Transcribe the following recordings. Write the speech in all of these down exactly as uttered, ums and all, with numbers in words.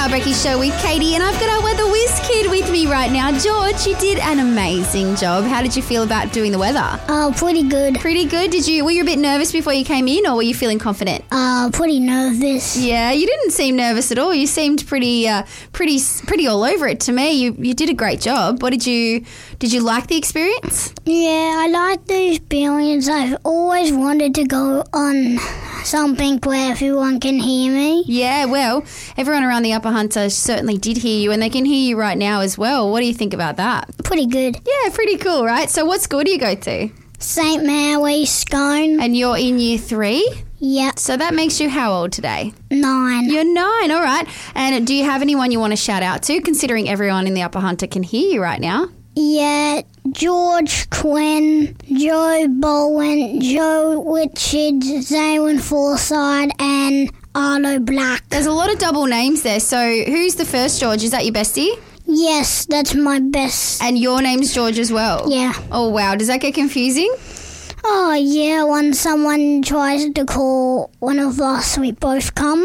Power Breakfast Show with Katie, and I've got our weather whiz kid with me right now. George, you did an amazing job. How did you feel about doing the weather? Uh, pretty good. Pretty good. Did you? Were you a bit nervous before you came in, or were you feeling confident? Uh, pretty nervous. Yeah, you didn't seem nervous at all. You seemed pretty, uh, pretty, pretty all over it to me. You, you did a great job. What did you? Did you like the experience? Yeah, I like the experience. I've always wanted to go on something where everyone can hear me. Yeah, well, everyone around the Upper Hunter certainly did hear you, and they can hear you right now as well. What do you think about that? Pretty good. Yeah, pretty cool, right? So what school do you go to? Saint Mary's Scone. And you're in year three? Yeah. So that makes you how old today? Nine. You're nine, all right. And do you have anyone you want to shout out to, considering everyone in the Upper Hunter can hear you right now? Yeah, George Quinn, Joe Bowen, Joe Richards, Zayn Forsyth, and Arlo Black. There's a lot of double names there. So who's the first George? Is that your bestie? Yes, that's my best. And your name's George as well? Yeah. Oh, wow. Does that get confusing? Oh, yeah, when someone tries to call one of us, we both come.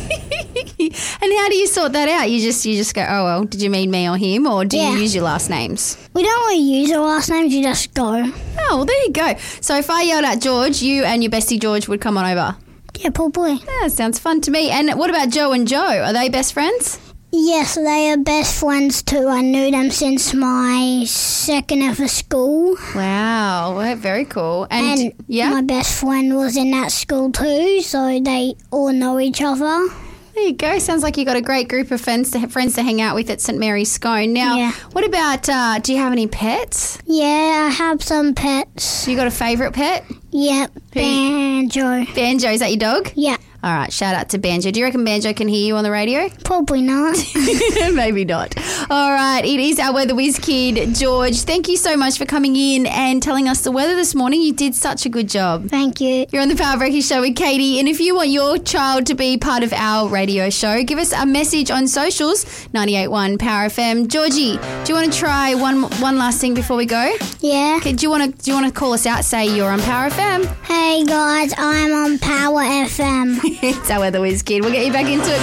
And how do you sort that out? You just you just go, oh, well, did you mean me or him? Or do Yeah. you use your last names? We don't really use our last names, you just go. Oh, well, there you go. So if I yelled at George, you and your bestie George would come on over? Yeah, probably. Yeah, sounds fun to me. And what about Joe and Joe? Are they best friends? Yes, they are best friends too. I knew them since my second ever school. Wow, well, very cool. And, And yeah, my best friend was in that school too, so they all know each other. there you go. Sounds like you got a great group of friends to friends to hang out with at Saint Mary's Scone. Now, Yeah. what about? Uh, do you have any pets? Yeah, I have some pets. You got a favourite pet? Yep, Banjo. Banjo, is that your dog? Yeah, All right, shout out to Banjo. Do you reckon Banjo can hear you on the radio? probably not. Maybe not. All right, it is our Weather Whiz Kid, George. Thank you so much for coming in and telling us the weather this morning. You did such a good job. Thank you. You're on the Power Breakfast Show with Katie, and if you want your child to be part of our radio show, give us a message on socials, ninety-eight point one Power F M. Georgie, do you want to try one one last thing before we go? Yeah. Okay, do you want to do you want to call us out? Say you're on Power F M. Hey guys, I'm on Power F M. It's our Weather Whiz Kid. We'll get you back into it.